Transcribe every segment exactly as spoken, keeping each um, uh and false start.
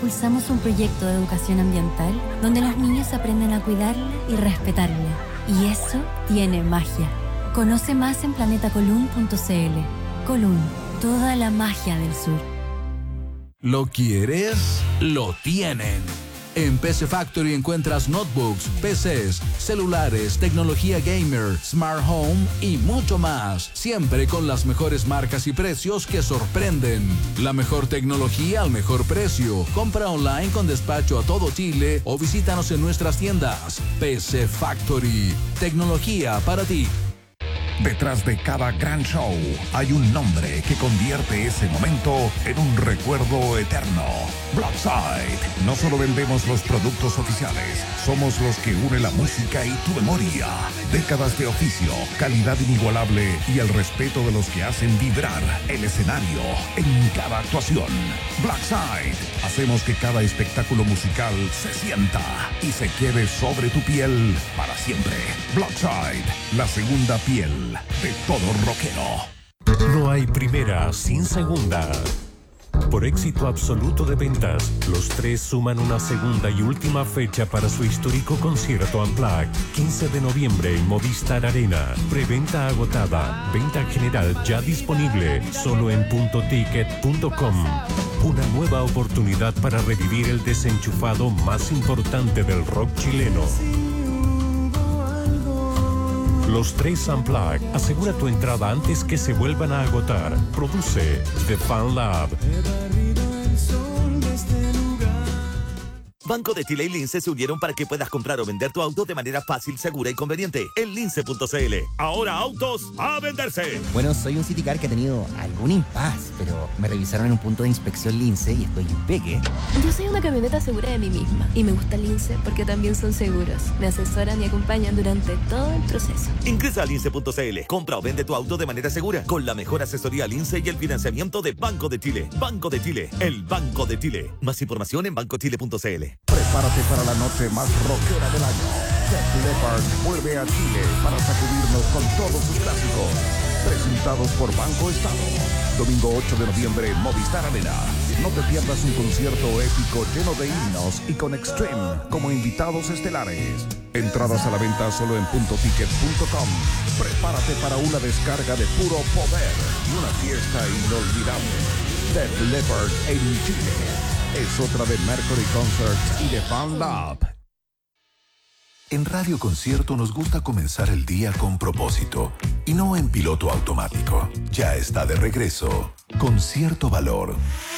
impulsamos un proyecto de educación ambiental donde los niños aprenden a cuidarla y respetarla. Y eso tiene magia. Conoce más en planeta colún punto c l. Colún, toda la magia del sur. ¿Lo quieres? Lo tienen. En P C Factory encuentras notebooks, P Cs, celulares, tecnología gamer, smart home y mucho más. Siempre con las mejores marcas y precios que sorprenden. La mejor tecnología al mejor precio. Compra online con despacho a todo Chile o visítanos en nuestras tiendas. P C Factory. Tecnología para ti. Detrás de cada gran show hay un nombre que convierte ese momento en un recuerdo eterno. Blackside. No solo vendemos los productos oficiales, somos los que une la música y tu memoria. Décadas de oficio, calidad inigualable y el respeto de los que hacen vibrar el escenario en cada actuación. Blackside. Hacemos que cada espectáculo musical se sienta y se quede sobre tu piel para siempre. Blackside, la segunda piel de todo rockero. No hay primera sin segunda. Por éxito absoluto de ventas, los tres suman una segunda y última fecha para su histórico concierto Unplugged, quince de noviembre en Movistar Arena. Preventa agotada, venta general ya disponible, solo en punto ticket punto com. Una nueva oportunidad para revivir el desenchufado más importante del rock chileno. Los tres Unplugged. Asegura tu entrada antes que se vuelvan a agotar. Produce The Fan Lab. Banco de Chile y Lince se unieron para que puedas comprar o vender tu auto de manera fácil, segura y conveniente. En lince punto c l. Ahora autos a venderse. Bueno, soy un Citicar que ha tenido algún impas, pero me revisaron en un punto de inspección Lince y estoy impeque. Yo soy una camioneta segura de mí misma y me gusta Lince porque también son seguros. Me asesoran y acompañan durante todo el proceso. Ingresa a lince punto c l. Compra o vende tu auto de manera segura con la mejor asesoría Lince y el financiamiento de Banco de Chile. Banco de Chile, el Banco de Chile. Más información en banco chile punto c l. Prepárate para la noche más rockera del año. Def Leppard vuelve a Chile para sacudirnos con todos sus clásicos. Presentados por Banco Estado. Domingo ocho de noviembre en Movistar Arena. No te pierdas un concierto épico lleno de himnos y con Extreme como invitados estelares. Entradas a la venta solo en punto ticket punto com. Prepárate para una descarga de puro poder y una fiesta inolvidable. Def Leppard en Chile. Es otra de Mercury Concerts y de Fan Lab. En Radio Concierto nos gusta comenzar el día con propósito y no en piloto automático. Ya está de regreso Concierto Valor.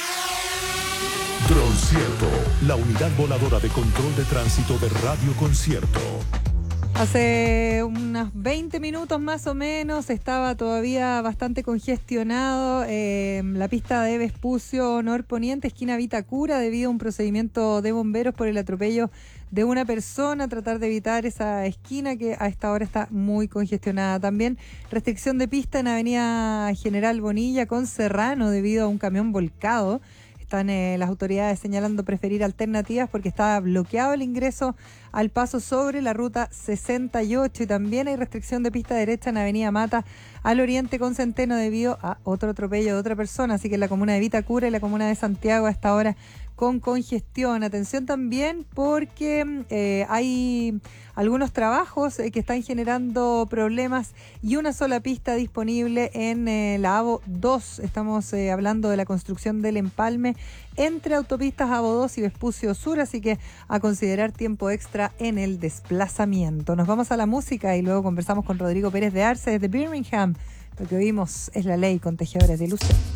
Droncierto, la unidad voladora de control de tránsito de Radio Concierto. Hace unos veinte minutos más o menos estaba todavía bastante congestionado eh, la pista de Vespucio Norponiente, esquina Vitacura, debido a un procedimiento de bomberos por el atropello de una persona. Tratar de evitar esa esquina que a esta hora está muy congestionada. También restricción de pista en Avenida General Bonilla con Serrano debido a un camión volcado. Están eh, las autoridades señalando preferir alternativas porque está bloqueado el ingreso al paso sobre la ruta sesenta y ocho, y también hay restricción de pista derecha en Avenida Mata al oriente con Centeno debido a otro atropello de otra persona. Así que en la comuna de Vitacura y la comuna de Santiago a esta hora con congestión. Atención también porque eh, hay algunos trabajos eh, que están generando problemas y una sola pista disponible en eh, la AVO dos. Estamos eh, hablando de la construcción del empalme entre autopistas AVO dos y Vespucio Sur, así que a considerar tiempo extra en el desplazamiento. Nos vamos a la música y luego conversamos con Rodrigo Pérez de Arce desde Birmingham. Lo que oímos es La Ley con Tejedores de Ilusión.